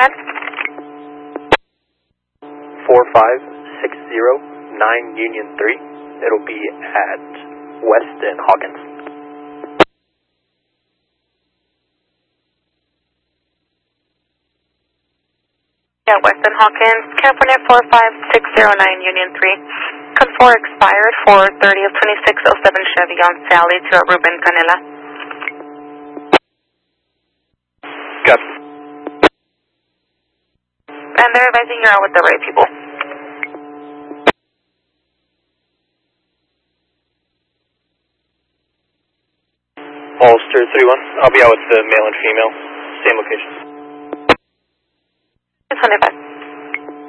45609 Union 3. It'll be at West and Hawkins. Yeah, West and Hawkins, California 45609 Union 3. Code 4 expired for 30 of 2607 Chevy on Sally to Ruben Canela. Got. And they're advising you're out with the right people. Ulster 3-1. I'll be out with the male and female. Same location. 25.